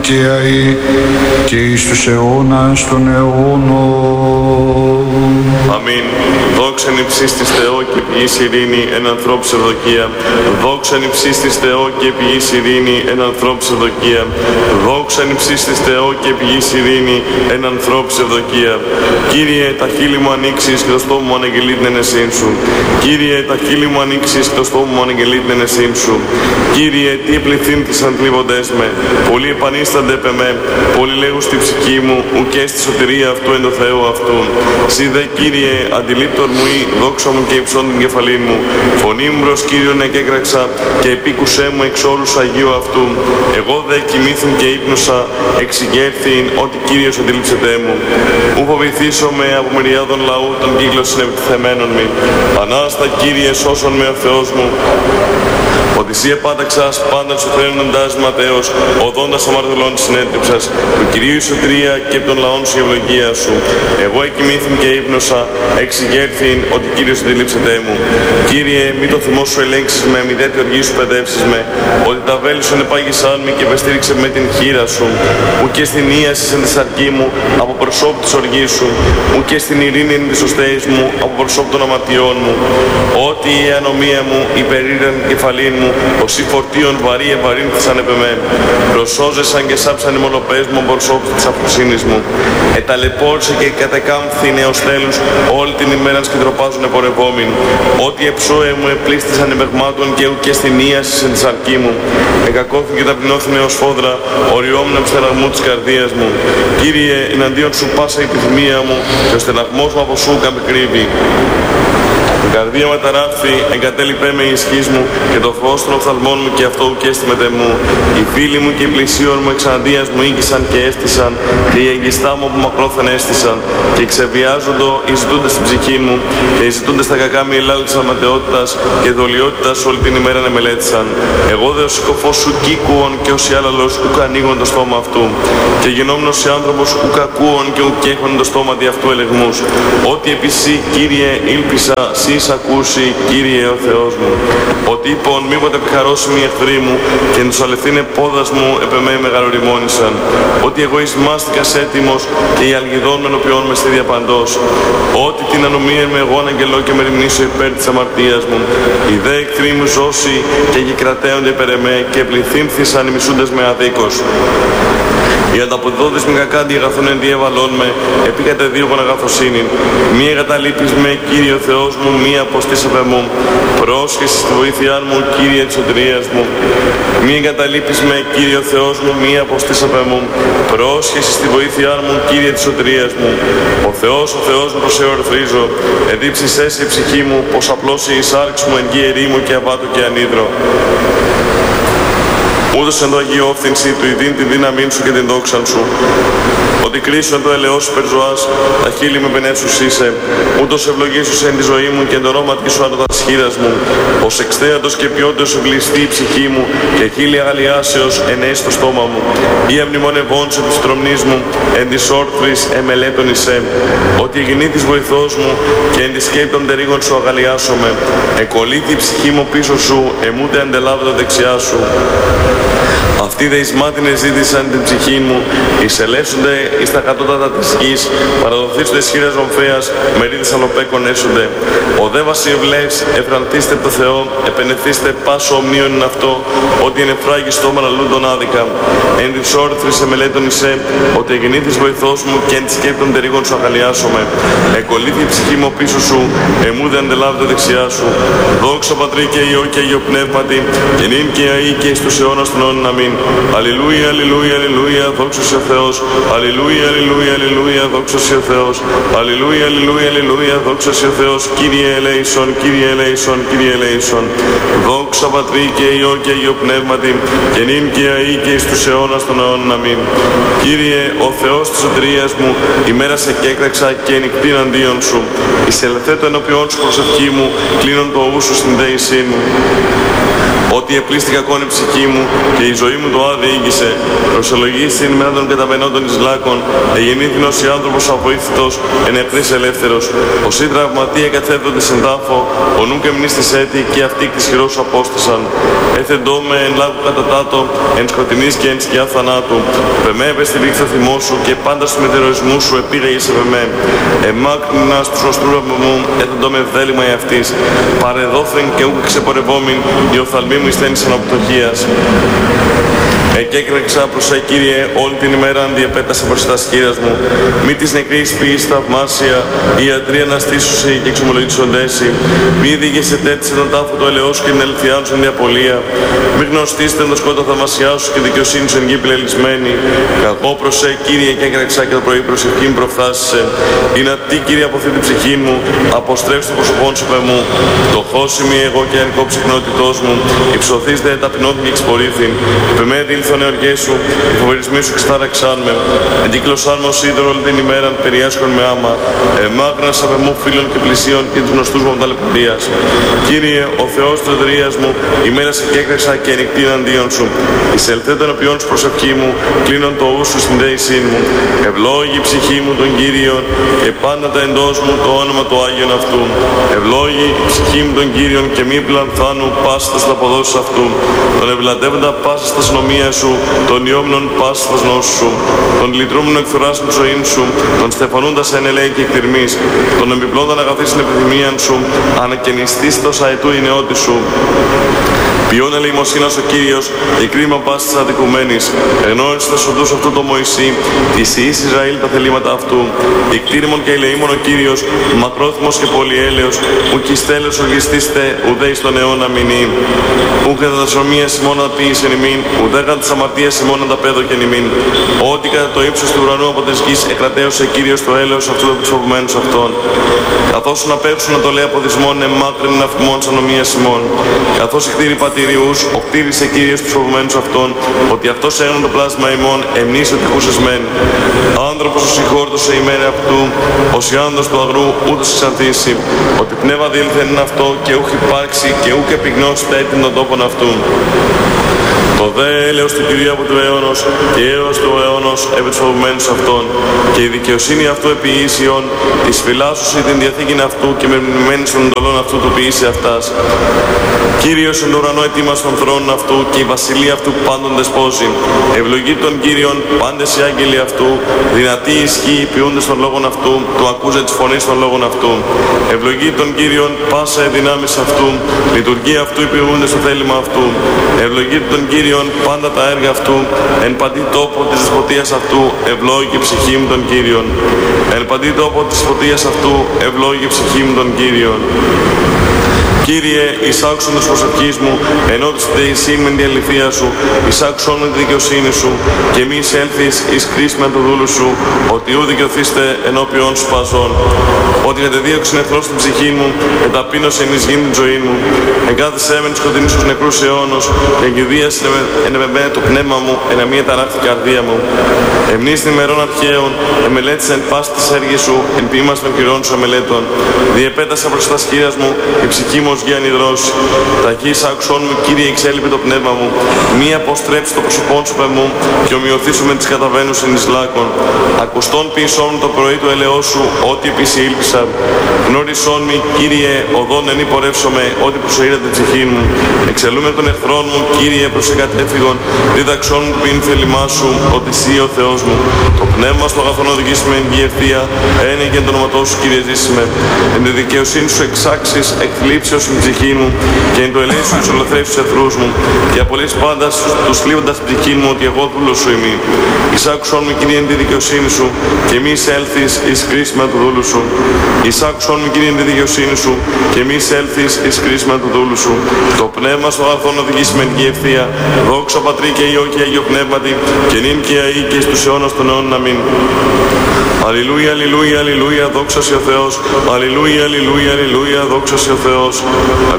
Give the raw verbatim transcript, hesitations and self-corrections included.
και αεί και εις τους αιώνας των αιώνων. Αμήν. Δόξα εν υψίστης Θεό και πηγής ειρήνη εν ανθρώπους ευδοκία. Δόξα εν υψίστης Θεό και πηγής ειρήνη εν ανθρώπους ευδοκία. Δόξα εν υψίστης Θεό και πηγής ειρήνη εν ανθρώπους ευδοκία. Κύριε, τα χείλη μου ανοίξεις και το στόμα μου αναγγελεί την ενεσύν σου. Κύριε, τα χείλη μου ανοίξεις και το στόμα μου αναγγελεί την ενεσύν σου. Κύριε, τι επληθύνθησαν θλίβοντές με. Πολλοί επανίστανται επ' εμέ. Πολλοί λέγουν στη ψυχή μου, ουκέ στη σωτηρία αυτού εν το Θεό αυτού. Σύ δε, Κύριε, αντιλήπτορ μου ή δόξα μου και υψών την κεφαλή μου. Φωνή μου προς Κύριον εκέκραξα και επίκουσέ μου εξ όλους Αγίου αυτού. Εγώ δε κοιμήθην και ύπνωσα, εξηγέρθην ότι Κύριος αντιλήψετέ μου. Ου φοβηθήσω με από μυριάδων λαού των κύκλων συνεπτυθεμένων μη. Ανάστα, Κύριε, σώσον με ο Θεός μου. Ότι εσύ επάταξας πάντα σου θρένων εντάζει ματέως, οδόντας αμαρτωλών συνέτριψας, του Κυρίου η σωτηρία και των λαών σου η ευλογία σου. Εγώ εκοιμήθην και ύπνωσα, εξηγέρθην ότι Κύριος αντιλήψετέ μου. Κύριε, μη το θυμό σου ελέγξεις με, μη δε τη οργή σου παιδεύσεις με, ότι τα βέλη σου ενεπάγησαν με και επεστήριξε με την χείρα σου. Ου και στην ίαση εν τη σαρκή μου, από προσώπου της οργής σου, ου και στην ειρήνη εν της οστέης μου, από προσώπου των αμαρτιών μου. Ότι η ανομία μου υπερήραν κεφαλήν μου, όσοι φορτίων βαρύ ευαρύνθησαν επ' εμέ. Προσώζεσαν και σάψαν οι μονοπές μου προσώπους της αφροσύνης μου. Εταλαιπώρησε και κατεκάμφθη νέος τέλους όλη την ημέρα και τροπάζουν επορευόμην. Ότι εψώε μου επλήστησαν εμπεγμάτων και ουκ και στην ίαση εν τη σαρκή μου. Εκακώθη και ταπεινώθη νέος φόδρα, οριόμουν από στεναγμού της καρδίας μου. Κύριε, εναντίον σου πάσα η επιθυμία μου και ο στεναγμός μου από σου καμπικρύβει. Την καρδία με ταράφθη, εγκατέλειπέ με η ισχύς μου και το φως των οφθαλμών μου και αυτό ουκέστη μετε μου. Οι φίλοι μου και οι πλησίων μου εξαντίας μου ήγησαν και έστησαν και οι εγγιστά μου από μακρόθεν έστησαν και ξεβιάζοντο οι ζητούντες στην ψυχή μου και οι ζητούντες τα κακά μη ελάλης αματαιότητας και δολιότητας όλη την ημέρα να μελέτησαν. Εγώ δε ο συκοφός σου κήκουον και όσοι άλλαλος ουκ ανοίγον το στόμα αυτού και γινόμενος σε άνθρωπος ουκ ακούον και ουκ έχον το στόμα δι' αυτού ελεγμούς. Ότι επί σύ, Κύριε, ήλπισα, εις ακούσει, Κύριε ο Θεός μου. Ότι είπων μήποτε επιχαρώσιμοι οι εχθροί μου και εν τους αληθήνε πόδας μου επ' εμέ μεγαλοριμόνησαν. Ότι εγώ εις μάστηκας έτοιμος και οι αλγιδών με ενωπιών με στήδια παντός. Ότι την ανομία με εγώ αναγγελώ και με ρημνήσω υπέρ της αμαρτίας μου. Οι δε εχθροί μου ζώσει και κρατέονται υπέρ εμέ και πληθύνθησαν οι μισούντες με αδίκος. Οι ανταποδότες με κακάντι αγαθούν εν διέβαλόν με, επί κατεδίωγον αγαθοσύνη. Μία εγκαταλείπεις με, Κύριε Θεός μου, μία αποστήσαπε μου. Πρόσχεση στη βοήθειά μου, Κύριε της σωτηρίας μου. Μία εγκαταλείπεις με, Κύριε Θεός μου, μία αποστήσαπε μου. Πρόσχεση στη βοήθειά μου, Κύριε της σωτηρίας μου. Ο Θεός, ο Θεός μου προς εορθρίζω. Εδίψεις έσαι η ψυχή μου, πως απλώσει η σάρξ μου εν γη ερήμου και αβάτου και ανίδρο. Ούτως εν το Αγίο όφθηνσι του ειδήν τη δύναμή σου και την δόξαν σου. Ότι κρίσου εν το ελαιός σου περζωάς, τα χείλη με πενεύσους είσαι. Ούτως ευλογήσου εν τη ζωή μου και εν το ονόματι σου ανώτας χείρας μου. Ως εξθέατος και ποιότητος ευλιστεί η ψυχή μου και χείλη αγαλιάσεως ενέσει το στόμα μου. Ή αμνημονευών σου της τρομνής μου, εν της όρθρης εμελέτων εισέ. Ότι εγινή της βοηθός μου και εν τη σκέπη των τερίγων σου αγαλιάσομαι. Εκολύθη η ψυχή μου πίσω σου, εμούτε αντελάβω τα δεξιά σου. Αυτοί δε εις μάτινε ζήτησαν την ψυχή μου, εισελεύσονται εις τα κατώτατα της γης, παραδοθήσονται εις χείρας ρομφέας, μερίδες αλοπέκων έσονται. Ο δε βασιευλεύς, ευρανθήστε το Θεό, επενεθήστε πάσο ομοίων είναι αυτό, ότι είναι φράγει στόμα λαλούν τον άδικα. Εν της όρθρης εμελέτων εισέ, ότι εγενή της βοηθός μου και εν της σκέπη των τερίγων σου αγαλιάσομαι. Εκολύθη η ψυχή μου πίσω σου, εμού δε αντελάβει τα δεξιά σου. Δόξα Πατρί και Υιό και Υιό Πνεύματι, και νυν και αεί και εις τους αιώνας των αιώνων. Αμήν. Αλληλούια, αλληλούια, αλληλούια, δόξα σε ο Θεός. Αλληλούια, αλληλούια, αλληλούια, δόξα σε ο Θεός. Αλληλούια, αλληλούια, αλληλούια, δόξα σε ο Θεός. Κύριε ελέησον, Κύριε ελέησον, Κύριε ελέησον. Δόξα Πατρί και Υιό και Υιό Πνεύματι, και νυν και αεί και εις τους αιώνας των αιώνων. Αμήν. Κύριε, ο Θεός της σωτηρίας μου, ημέρα σε κέκραξα και νυχτήν αντίον σου. Εισελθέτω ενώπιόν σου προσευχή μου, κλείνον το ου σου στην δέησή μου. Ότι επλήστη κακόν η ψυχή μου και η ζωή μου το άδει ήγησε. Προσελογήσει ημέρα των καταπενόντων εις λάκων, εγεννήθην ως η άνθρωπος αβοήθητος, εν εχθρής ελεύθερος. Ως οι τραυματία κατέφτοντες εν τάφο, ο νου και μνήστης έτη και αυτοί της χειρός απόστασαν. Έθεντό με εν λάγου κατά τάτω, εν σκοτεινής και εν σκιά θανάτου. Πεμέ στη βήχθα θυμό σου και πάντα στους μετεροισμούς σου επήγαγες σε πεμέ. Εμάκρυνας τους οστρούρα μου, έθεντό με βδέλημα εαυτής. Παρεδόθεν και ούκ ξεπορευόμην, η οφθαλμή μου εισθένησαν από πτωχίας. Εκέκραξα προς σε Κύριε όλη την ημέρα αντιεπέτασα προς τα σχήρας μου. Μη της νεκρής ποιής θαυμάσια, η ιατροί αναστήσουσι και εξομολογήσοντέσι. Μη δίγεσαι τέτοισε τον τάφο του ελαιός και την αληθιά σου εν διαπολία. Μη γνωστήστε τον σκότα θαυμασιά σου και δικαιοσύνη σου εν γη πλελισμένη. Κακό προς σε Κύριε εκέκραξα και το πρωί προσευχή μου προφθάσισε. Είναι τι Κύριε αποθεί την ψυχή μου, αποστρέψτε το προσωπόν σου πε μου. Φτωχός είμαι εγώ και ανικό ψυχνότητός μου, υψωθείς δε ταπεινώθη και εξπορήθην. Τον εωργέ σου, οι φοβερισμοί σου εξτάραξαν με. Εγκύκλωσαν με ως ίδωρο όλη την ημέρα, περιάσχον με άμα. Εμάγνας απ' εμού φίλων και πλησίων και τους γνωστούς μου ταλαιπωρίας. Κύριε, ο Θεός της εταιρείας μου, ημέρα σε κέκραξα και ενικτή εναντίον σου. Εισελθέτω ενωπιών σου προσευχή μου, κλείνον το ου σου στην δέησή μου. Ευλόγη η ψυχή μου τον Κύριον και πάντα τα εντός μου το όνομα του Άγιον αυτού. Ευλόγη η ψυχή μου τον Κύριον και μη πλανθάνου πάσα στα αποδόσεις αυτού. Τον ευλατεύοντα πάσα στα συνομία σου, τον ιόμνον πας στα νόσου σου, τον λυτρούμενο εκθοράς μου ζωήν σου, τον στεφανούντας εν ελέη και εκτιρμής, τον επιπλώνταν αγαθής στην επιθυμίαν σου, ανακαινιστής τόσα αετού η νεότη σου. Ποιόν ελεημοσύνας ο Κύριος και κρίμα πάσης της αδικουμένης. Εγνώρισε τα σωτούς αυτού το Μωυσή, της Ιης Ισραήλ τα θελήματα αυτού. Ικτήριμον και ελεήμον ο Κύριος, μακρόθυμος και πολυέλεος, ουκ εις τέλος οργιστήστε, ουδέ εις τον αιώνα μηνύ. Ουκ κατά τα σωμίας ημών απήγησεν ημίν, ουδέ κατά τις αμαρτίας ημών ανταπέδοκεν ημίν. Ότι κατά το ύψος του ουρανού από της γης εκρατέωσε Κύριος το έλεος αυτού των ψηφωμένους αυτών. Καθώς να παίξουν να το λέει από δυσμόν εμμάκρυνεν ναυκμών σαν ομοίας ημών. Καθώς η κτήρη πατηριούς, ο κτήρισε Κύριος τους φοβουμένους αυτών, ότι αυτός έγνον το πλάσμα ημών, εμνείς ότι χούσες μεν. Άνθρωπος ο συγχώρτωσε η μέρα αυτού, ως η άνδος του αγρού ούτως εξαρτήσει, ότι πνεύμα διήλθεν είναι αυτό και ούχ υπάρξει και ούκ επιγνώσει τα έτη των τόπων αυτού. Το δε έλεος του Κυρίου από του αιώνος και έως του αιώνος επί τους φοβουμένους αυτών και η δικαιοσύνη αυτού επί ίσιον, της φυλάσσουσι την διαθήκην αυτού και με μνημένης των εντολών αυτού του ποιήσει αυτάς. Κύριος εν ουρανό ετοίμας των θρόνων αυτού και η βασιλεία αυτού πάντων δεσπόζει. Ευλογεί τον Κύριον πάντες οι άγγελοι αυτού, δυνατοί ισχύοι ποιούντες των λόγων αυτού, του ακούσε της φωνής των λόγων αυτού. Ευλογεί τον Κύριον πάσα η δυνάμεις αυτού, λειτουργία αυτού ποιούντες το θέλημα αυτού. Ευλογεί τον Κύριον πάντα τα έργα αυτού, εν παντή τόπο της δεσποτείας αυτού, ευλόγη η ψυχή μου τον Κύριον. Εν παντή τόπο της δεσποτείας αυτού, ευλόγη η ψυχή μου τον Κύριον. Κύριε, εισάξον της προσευχής μου, ενώ της δεησύν με την αληθεία σου, εισάξον με τη δικαιοσύνη σου, και μη εισέλθεις εις κρίση με το δούλου σου, ότι ου δικαιωθείστε ενώπιον σου παζών. Ότι κατεδίωξεν εχθρός στην ψυχή μου, εταπείνωσε εις γήν την ζωή μου, εγκάθισέ μεν σκοτεινής στους νεκρούς αιώνος, και εγκυδίασε ενεπεμένα το πνεύμα μου, εν αμία ταράχτη καρδία μου. Εμνείς την ημερών αρχαίων, εμελέτησε εν πάση της έργης σου, εν ποίημας των χειρών σου εμελέτων. Διεπέτασα προς τα σχήρας μου, η ψυχή μου ως γη ανιδρώσει. Ταχύς άξον μου, Κύριε, εξέλιπε το πνεύμα μου. Μη αποστρέψει το προσωπόν σου πε μου, και ομοιωθήσου με τις καταβαίνουσιν εις λάκων. Ακουστών ποιησόν το πρωί του ελαιός σου, ό,τι επίση ήλπισα. Γνώρισόν μη, Κύριε, οδόν εν υπορεύσομαι, ό,τι προσοήρατε την ψυχή μου. Εξελούμε των εχθρών μου, Κύριε, προς εκατέφυγον. Δίδαξόν μου πίν θέλημά σου, ότι εσύ ο Θεός μου. Το πνεύμα στο αγαθόν οδηγήσει με εν γη ευθεία, ένε και εν το όνομα σου, Κύριε, ζήσιμε. Εν τη δικαιοσύνη σου εξάξεις, εκθλίψεως στην ψυχή μου, και εν το ελέη σου εξολοθρεύσεις τους εχθρούς μου, και απολύς πάντα τους θλίβοντας την ψυχή μου, ότι εγώ δούλος σου είμαι. Εισάκουσον μου, Κύριε, εν τη δικαιοσύνη σου, και μη εισέλθεις εις κρίση με του δούλου σου. Εισάκουσον μου, Κύριε, εν τη δικαιοσύνη σου, και μη εισέλθεις εις κρίση με του δούλου σου. Το πνεύμα στο αγαθόν οδηγήσει με εν γη ευθεία. Δόξα Πατρί και Υιό και Αγίο Πνεύματι, και νυν και αεί και εις τους αιώνας των αιώνων. Αμήν. Αλληλούια, αλληλούια, αλληλούια, δόξα σε ο Θεός. Αλληλούια, αλληλούια, αλληλούια, δόξα σε ο Θεός.